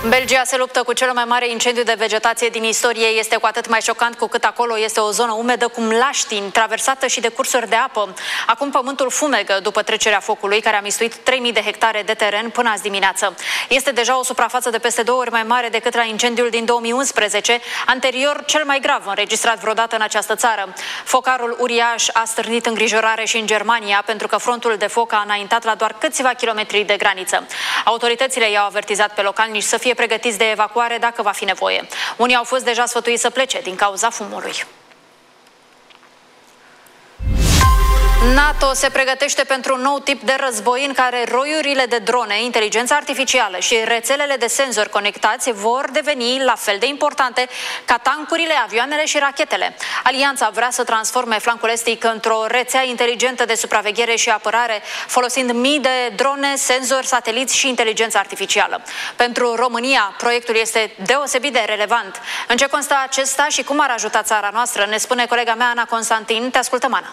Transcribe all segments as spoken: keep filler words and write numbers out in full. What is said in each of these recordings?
Belgia se luptă cu cel mai mare incendiu de vegetație din istorie. Este cu atât mai șocant cu cât acolo este o zonă umedă cu mlaștini, traversată și de cursuri de apă. Acum pământul fumegă după trecerea focului, care a mistuit trei mii de hectare de teren până azi dimineață. Este deja o suprafață de peste două ori mai mare decât la incendiul din două mii unsprezece, anterior cel mai grav înregistrat vreodată în această țară. Focarul uriaș a stârnit îngrijorare și în Germania, pentru că frontul de foc a înaintat la doar câțiva kilometri de graniță. Autoritățile i-au avertizat pe localnici să fie pregătiți de evacuare dacă va fi nevoie. Unii au fost deja sfătuiți să plece din cauza fumului. NATO se pregătește pentru un nou tip de război în care roiurile de drone, inteligența artificială și rețelele de senzori conectați vor deveni la fel de importante ca tancurile, avioanele și rachetele. Alianța vrea să transforme flancul estic într-o rețea inteligentă de supraveghere și apărare, folosind mii de drone, senzori, sateliți și inteligență artificială. Pentru România, proiectul este deosebit de relevant. În ce constă acesta și cum ar ajuta țara noastră, ne spune colega mea Ana Constantin. Te ascultăm, Ana.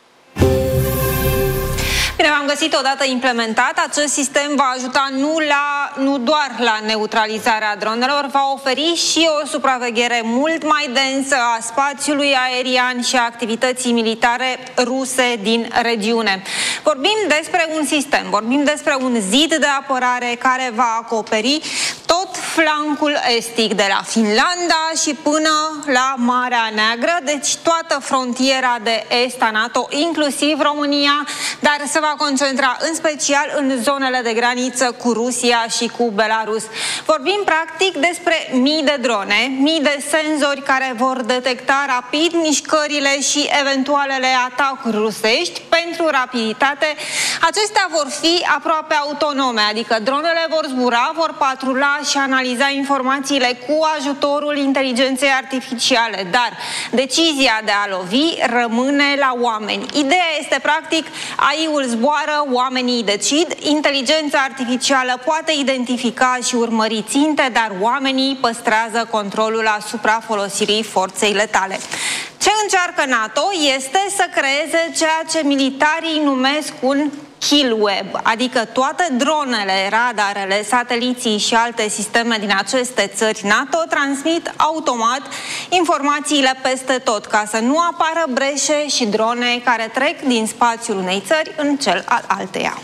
Bine, v-am găsit odată implementat. Acest sistem va ajuta nu, la, nu doar la neutralizarea dronelor, va oferi și o supraveghere mult mai densă a spațiului aerian și a activității militare ruse din regiune. Vorbim despre un sistem, vorbim despre un zid de apărare care va acoperi tot flancul estic, de la Finlanda și până la Marea Neagră, deci toată frontiera de est a NATO, inclusiv România, dar se va concentra în special în zonele de graniță cu Rusia și cu Belarus. Vorbim practic despre mii de drone, mii de senzori care vor detecta rapid mișcările și eventualele atacuri rusești. Pentru rapiditate, acestea vor fi aproape autonome, adică dronele vor zbura, vor patrula și analiza informațiile cu ajutorul inteligenței artificiale, dar decizia de a lovi rămâne la oameni. Ideea este practic, A I-ul zboară, oamenii decid, inteligența artificială poate identifica și urmări ținte, dar oamenii păstrează controlul asupra folosirii forței letale. Ce încearcă NATO este să creeze ceea ce militarii numesc un kill web, adică toate dronele, radarele, sateliții și alte sisteme din aceste țări NATO transmit automat informațiile peste tot, ca să nu apară breșe și drone care trec din spațiul unei țări în cel al alteia.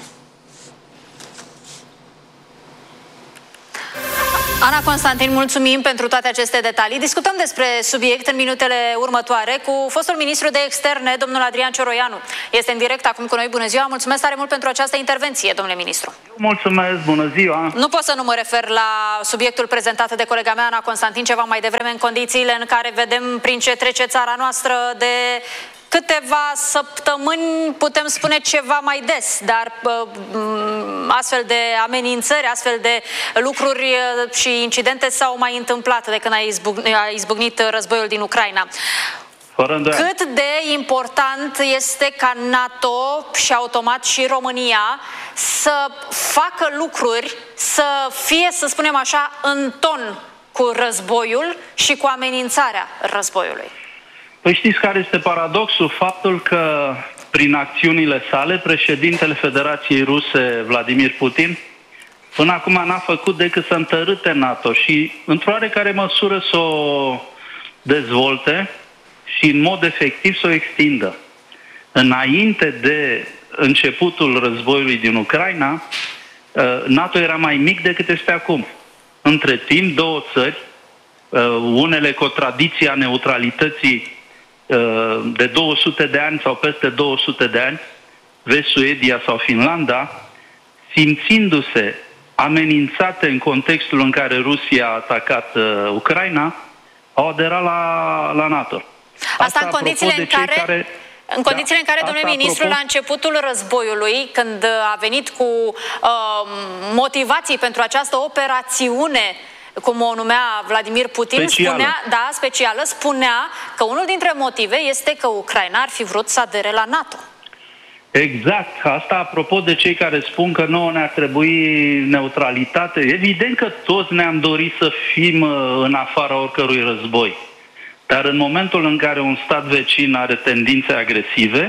Ana Constantin, mulțumim pentru toate aceste detalii. Discutăm despre subiect în minutele următoare cu fostul ministru de externe, domnul Adrian Cioroianu. Este în direct acum cu noi. Bună ziua! Mulțumesc tare mult pentru această intervenție, domnule ministru. Mulțumesc, bună ziua! Nu pot să nu mă refer la subiectul prezentat de colega mea, Ana Constantin, ceva mai devreme, în condițiile în care vedem prin ce trece țara noastră de câteva săptămâni, putem spune ceva mai des, dar astfel de amenințări, astfel de lucruri și incidente s-au mai întâmplat de când a izbucnit războiul din Ucraina. Cât de important este ca NATO și automat și România să facă lucruri, să fie, să spunem așa, în ton cu războiul și cu amenințarea războiului? Păi știți care este paradoxul? Faptul că prin acțiunile sale, președintele Federației Ruse, Vladimir Putin, până acum n-a făcut decât să întărâte NATO și într-o oarecare măsură să o dezvolte și în mod efectiv să o extindă. Înainte de începutul războiului din Ucraina, NATO era mai mic decât este acum. Între timp, două țări, unele cu o tradiție a neutralității de două sute de ani sau peste două sute de ani, vezi Suedia sau Finlanda, simțindu-se amenințate în contextul în care Rusia a atacat uh, Ucraina, au aderat la, la NATO. Asta, Asta în condițiile în care... care... În condițiile da, în care, domnule ministru, apropo... la începutul războiului, când a venit cu uh, motivații pentru această operațiune, cum o numea Vladimir Putin, specială. spunea, da, specială, spunea că unul dintre motive este că Ucraina ar fi vrut să adere la NATO. Exact. Asta apropo de cei care spun că nouă ne-ar trebui neutralitate. Evident că toți ne-am dorit să fim în afara oricărui război. Dar în momentul în care un stat vecin are tendințe agresive,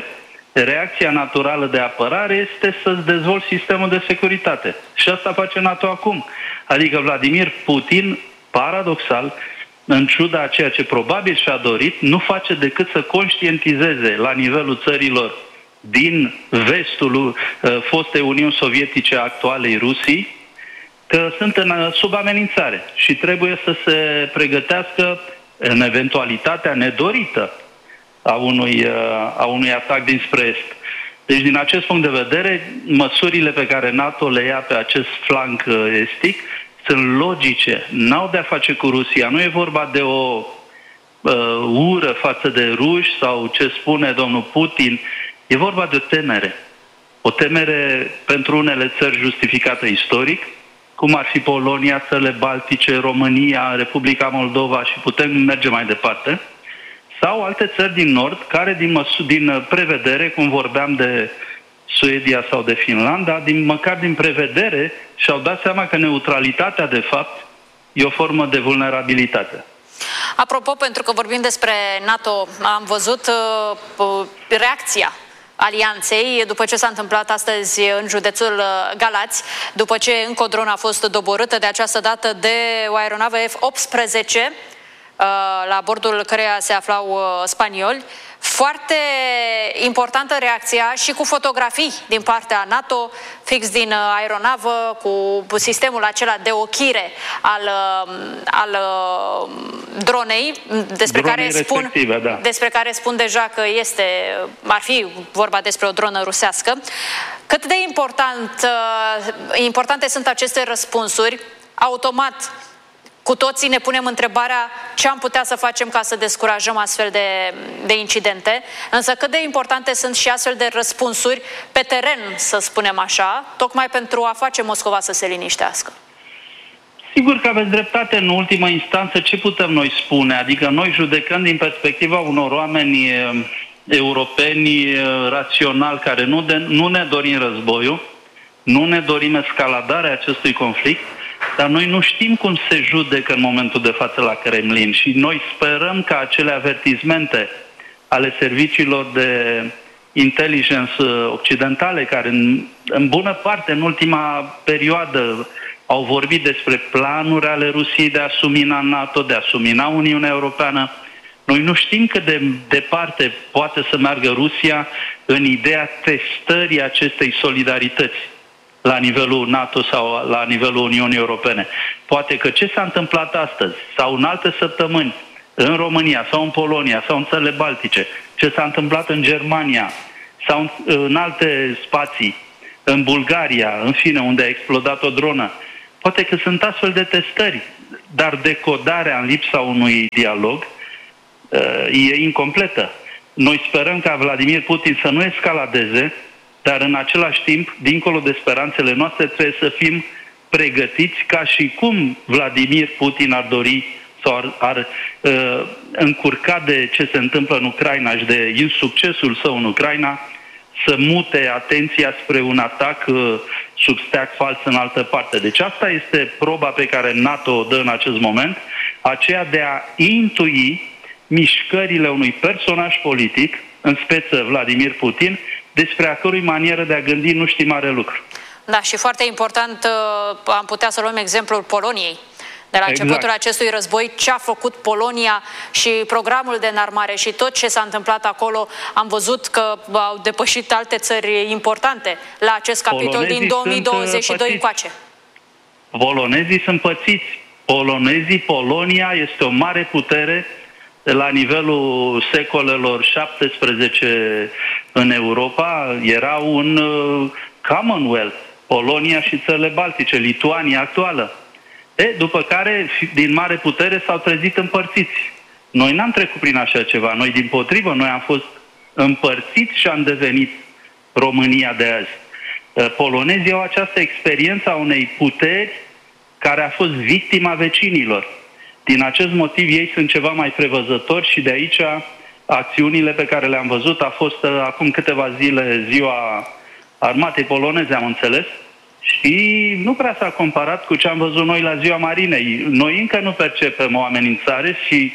reacția naturală de apărare este să-ți dezvolți sistemul de securitate. Și asta face NATO acum. Adică Vladimir Putin, paradoxal, în ciuda a ceea ce probabil și-a dorit, nu face decât să conștientizeze la nivelul țărilor din vestul uh, fostei Uniuni Sovietice, actualei Rusii, că sunt în, sub amenințare și trebuie să se pregătească în eventualitatea nedorită a unui, uh, a unui atac dinspre est. Deci, din acest punct de vedere, măsurile pe care NATO le ia pe acest flanc uh, estic sunt logice, n-au de-a face cu Rusia. Nu e vorba de o uh, ură față de ruși sau ce spune domnul Putin. E vorba de o temere. O temere pentru unele țări justificată istoric, cum ar fi Polonia, țările Baltice, România, Republica Moldova și putem merge mai departe, sau alte țări din Nord, care din, măsu- din prevedere, cum vorbeam de Suedia sau de Finlanda, din, măcar din prevedere, și-au dat seama că neutralitatea, de fapt, e o formă de vulnerabilitate. Apropo, pentru că vorbim despre NATO, am văzut uh, reacția alianței după ce s-a întâmplat astăzi în județul Galați, după ce încă o dronă a fost doborâtă, de această dată de o aeronavă F optsprezece, la bordul căreia se aflau spanioli. Foarte importantă reacția și cu fotografii din partea NATO, fix din aeronavă, cu sistemul acela de ochire al, al dronei, despre care, spun, da. despre care spun deja că este, ar fi vorba despre o dronă rusească. Cât de important, importante sunt aceste răspunsuri, automat cu toții ne punem întrebarea ce am putea să facem ca să descurajăm astfel de, de incidente, însă cât de importante sunt și astfel de răspunsuri pe teren, să spunem așa, tocmai pentru a face Moscova să se liniștească. Sigur că aveți dreptate în ultimă instanță. Ce putem noi spune? Adică noi judecând din perspectiva unor oameni europeni raționali care nu, de, nu ne dorim războiul, nu ne dorim escaladarea acestui conflict, dar noi nu știm cum se judecă în momentul de față la Kremlin și noi sperăm că acele avertismente ale serviciilor de intelligence occidentale, care în, în bună parte în ultima perioadă au vorbit despre planuri ale Rusiei de a sumina NATO, de a sumina Uniunea Europeană, noi nu știm cât de departe poate să meargă Rusia în ideea testării acestei solidarități la nivelul NATO sau la nivelul Uniunii Europene. Poate că ce s-a întâmplat astăzi sau în alte săptămâni în România sau în Polonia sau în țările Baltice, ce s-a întâmplat în Germania sau în, în alte spații, în Bulgaria, în fine, unde a explodat o dronă, poate că sunt astfel de testări, dar decodarea în lipsa unui dialog e incompletă. Noi sperăm ca Vladimir Putin să nu escaladeze, dar în același timp, dincolo de speranțele noastre, trebuie să fim pregătiți ca și cum Vladimir Putin ar dori sau ar, ar uh, încurca de ce se întâmplă în Ucraina și de insuccesul său în Ucraina, să mute atenția spre un atac uh, sub steag fals în altă parte. Deci asta este proba pe care NATO o dă în acest moment, aceea de a intui mișcările unui personaj politic, în speță Vladimir Putin, despre a cărui manieră de a gândi nu știm mare lucru. Da, și foarte important, am putea să luăm exemplul Poloniei. De la începutul exact. acestui război, ce a făcut Polonia și programul de înarmare și tot ce s-a întâmplat acolo, am văzut că au depășit alte țări importante la acest capitol Polonezii din două mii douăzeci și doi încoace. Polonezii sunt pățiți. Polonezii, Polonia este o mare putere la nivelul secolelor șaptesprezece în Europa. Era un uh, Commonwealth, Polonia și țările Baltice, Lituania actuală. E, după care, din mare putere, s-au trezit împărțiți. Noi n-am trecut prin așa ceva. Noi, dimpotrivă, noi am fost împărțiți și am devenit România de azi. Polonezii au această experiență a unei puteri care a fost victima vecinilor. Din acest motiv, ei sunt ceva mai prevăzători și de aici acțiunile pe care le-am văzut. A fost acum câteva zile ziua armatei poloneze, am înțeles, și nu prea s-a comparat cu ce am văzut noi la ziua Marinei. Noi încă nu percepem o amenințare și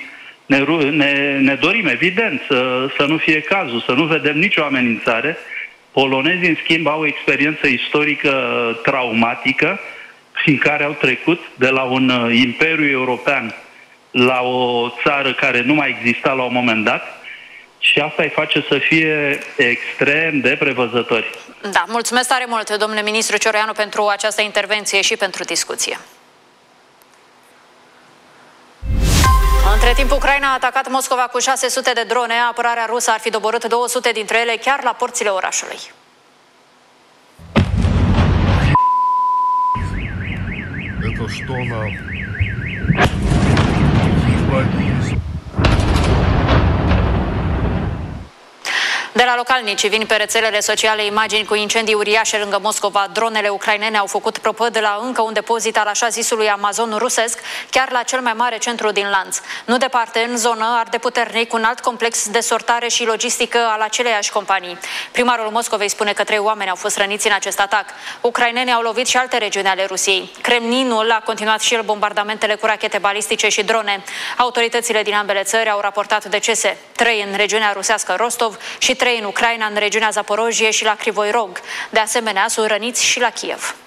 Ne, ne, ne dorim, evident, să, să nu fie cazul, să nu vedem nicio amenințare. Polonezii, în schimb, au o experiență istorică traumatică prin care au trecut de la un imperiu european la o țară care nu mai exista la un moment dat și asta îi face să fie extrem de prevăzători. Da, mulțumesc tare mult, domnule ministru Cioroianu, pentru această intervenție și pentru discuție. Între timp, Ucraina a atacat Moscova cu șase sute de drone. Apărarea rusă ar fi doborât două sute dintre ele chiar la porțile orașului. Это что нам? De la localnici vin pe rețelele sociale imagini cu incendii uriașe lângă Moscova. Dronele ucrainene au făcut prăpăd la încă un depozit al așa zisului Amazon rusesc, chiar la cel mai mare centru din lanț. Nu departe, în zonă, arde puternic un alt complex de sortare și logistică al aceleiași companii. Primarul Moscovei spune că trei oameni au fost răniți în acest atac. Ucrainenii au lovit și alte regiuni ale Rusiei. Kremlinul a continuat și el bombardamentele cu rachete balistice și drone. Autoritățile din ambele țări au raportat decese. Trei în regiunea rusească Rostov și trei în Ucraina, în regiunea Zaporojie și la Crivoi Rog. De asemenea, sunt răniți și la Kiev.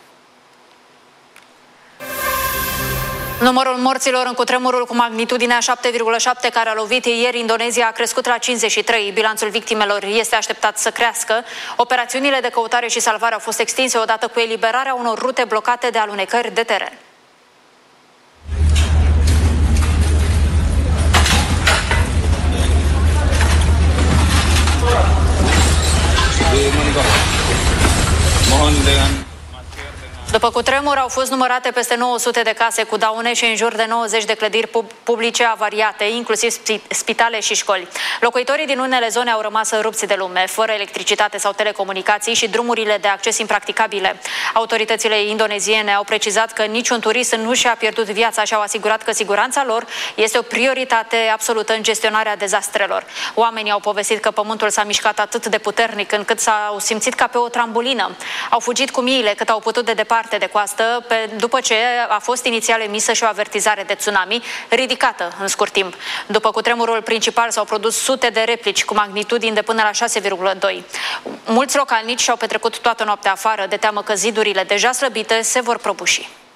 Numărul morților în cutremurul cu magnitudinea șapte virgulă șapte care a lovit ieri Indonezia a crescut la cincizeci și trei. Bilanțul victimelor este așteptat să crească. Operațiunile de căutare și salvare au fost extinse odată cu eliberarea unor rute blocate de alunecări de teren. După cutremur au fost numărate peste nouă sute de case cu daune și în jur de nouăzeci de clădiri publice avariate, inclusiv spitale și școli. Locuitorii din unele zone au rămas rupți de lume, fără electricitate sau telecomunicații și drumurile de acces impracticabile. Autoritățile indoneziene au precizat că niciun turist nu și-a pierdut viața și au asigurat că siguranța lor este o prioritate absolută în gestionarea dezastrelor. Oamenii au povestit că pământul s-a mișcat atât de puternic încât s-au simțit ca pe o trambulină. Au fugit cu miile cât au putut de departe de coastă, pe, după ce a fost inițial emisă și o avertizare de tsunami, ridicată în scurt timp. După cutremurul principal s-au produs sute de replici cu magnitudini de până la șase virgulă doi. Mulți localnici și-au petrecut toată noaptea afară, de teamă că zidurile deja slăbite se vor prăbuși.